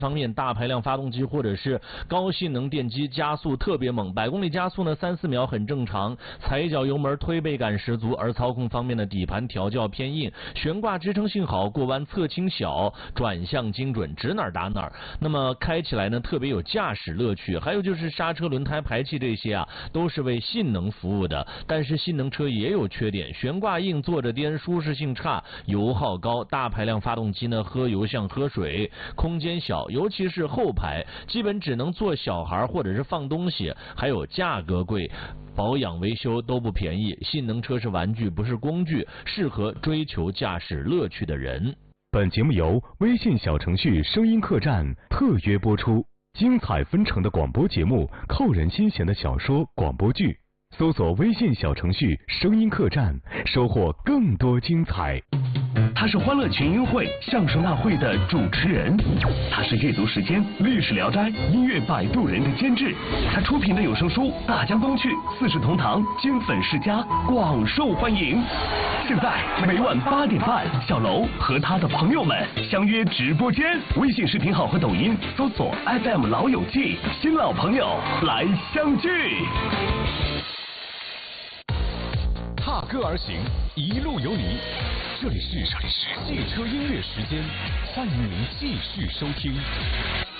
方面，大排量发动机或者是高性能电机加速特别猛，100公里加速呢3-4秒很正常，踩一脚油门推背感十足。而操控方面的底盘调教偏硬，悬挂支撑性好，过弯侧倾小，转向精准，指哪儿打哪儿。那么开起来呢特别有驾驶乐趣。还有就是刹车、轮胎、排气这些啊，都是为性能服务的。但是性能车也有缺点，悬挂硬，坐着颠，舒适性差，油耗高。大排量发动机呢喝油像喝水，空间小。尤其是后排，基本只能坐小孩或者是放东西，还有价格贵，保养维修都不便宜。性能车是玩具，不是工具，适合追求驾驶乐趣的人。 本节目由微信小程序声音客栈特约播出，精彩纷呈的广播节目，扣人心弦的小说广播剧，搜索微信小程序声音客栈，收获更多精彩。 他是欢乐群英会相声大会的主持人，他是阅读时间、历史聊斋、音乐摆渡人的监制，他出品的有声书《大江东去》《四世同堂》金粉世家广受欢迎。现在每晚8点半，小楼和他的朋友们相约直播间，微信视频号和抖音搜索 FM 老友记，新老朋友来相聚。 踏歌而行，一路有你。这里是汽车音乐时间，欢迎您继续收听。